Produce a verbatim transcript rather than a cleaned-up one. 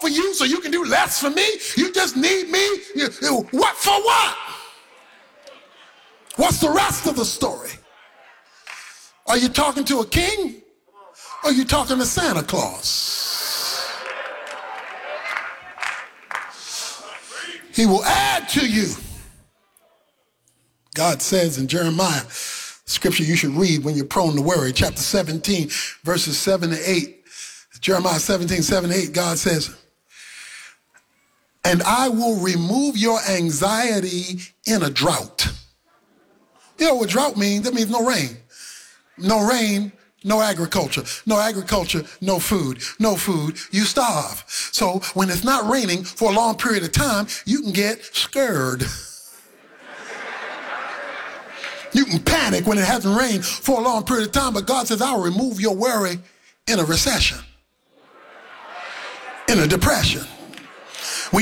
for you so you can do less for me? You just need me? You, you, what for what? What's the rest of the story? Are you talking to a king? Or are you talking to Santa Claus? He will add to you. God says in Jeremiah, scripture you should read when you're prone to worry, chapter seventeen, verses seven to eight. Jeremiah seventeen, seven to eight, God says, and I will remove your anxiety in a drought. You know what drought means? That means no rain. No rain, no agriculture. No agriculture, no food. No food, you starve. So when it's not raining for a long period of time, you can get scared. You can panic when it hasn't rained for a long period of time, but God says, I'll remove your worry in a recession, in a depression.